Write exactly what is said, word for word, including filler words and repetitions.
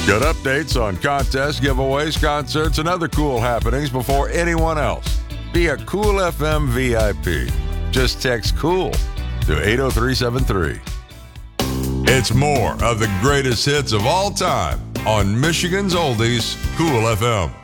Get updates on contests, giveaways, concerts, and other cool happenings before anyone else. Be a Cool F M V I P. Just text COOL to eight oh three seven three. It's more of the greatest hits of all time on Michigan's Oldies, Cool F M.